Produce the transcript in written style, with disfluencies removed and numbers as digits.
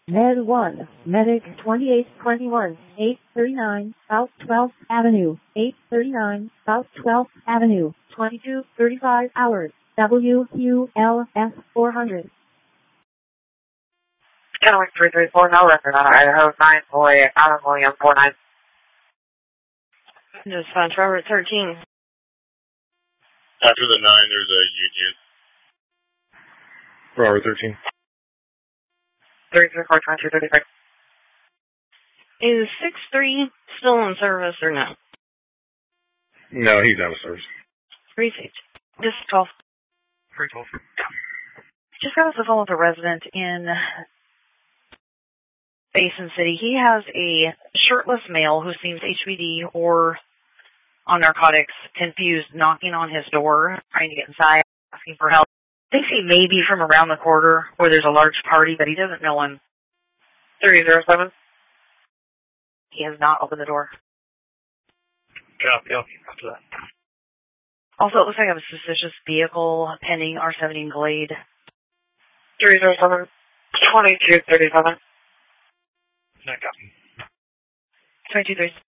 Med 1, Medic 2821, 839 South 12th Avenue, 839 South 12th Avenue, 2235 hours, WQLS 400. Kennewick 334, no record on Idaho 948, Adam William 49. Dispatch, Robert 13. After the 9, there's a Union. Robert 13. 334, 2236. Is 6-3 still in service or no? No, he's out of service. 3-6. This is 12. 312. Just got off the phone with a resident in Basin City. He has a shirtless male who seems HBD or on narcotics, confused, knocking on his door, trying to get inside, asking for help. Thinks he may be from around the corner where there's a large party, but he doesn't know him. 307. He has not opened the door. Copy, after that. Also, it looks like I have a suspicious vehicle pending R17 Glade. 307. 2237. Not copy. 2237.